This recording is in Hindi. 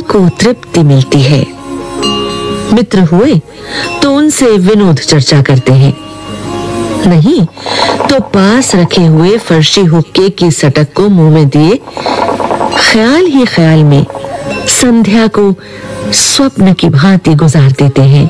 को तृप्ति मिलती है। मित्र हुए तो उनसे विनोद चर्चा करते हैं, नहीं तो पास रखे हुए फर्शी हुक्के की सटक को मुंह में दिए ख्याल ही ख्याल में संध्या को स्वप्न की भांति गुजार देते हैं।